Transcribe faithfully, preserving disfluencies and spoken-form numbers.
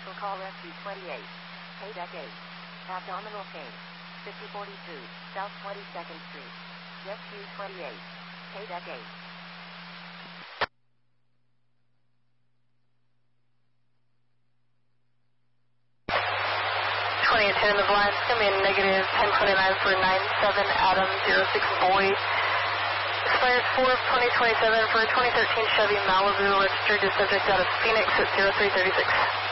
Vehicle call rescue twenty-eight. K deck eight. Abdominal pain. fifty forty-two, South twenty-second Street. Rescue twenty-eight. K deck eight. twenty-eight ten in the blind, it's going to be a negative ten twenty-nine for nine seven Adam zero six Boy. Expires four of twenty twenty-seven for a twenty thirteen Chevy Malibu, registered to subject out of Phoenix at zero three thirty-six.